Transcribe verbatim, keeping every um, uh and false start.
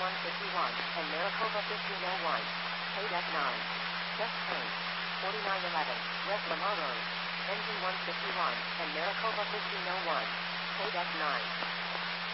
one fifty-one, and Maricopa fifteen oh one. K-Deck nine. Chest paint. forty-nine eleven, West Lamar Road. Engine one fifty-one, and Maricopa fifteen oh one. K-Deck nine.